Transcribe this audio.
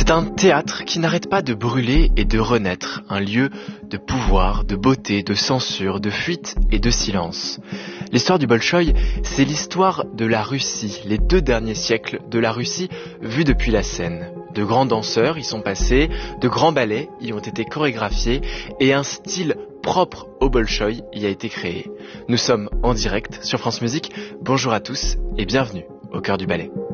C'est un théâtre qui n'arrête pas de brûler et de renaître, un lieu de pouvoir, de beauté, de censure, de fuite et de silence. L'histoire du Bolchoï, c'est l'histoire de la Russie, les 2 derniers siècles de la Russie vus depuis la scène. De grands danseurs y sont passés, de grands ballets y ont été chorégraphiés et un style propre au Bolchoï y a été créé. Nous sommes en direct sur France Musique. Bonjour à tous et bienvenue au cœur du ballet.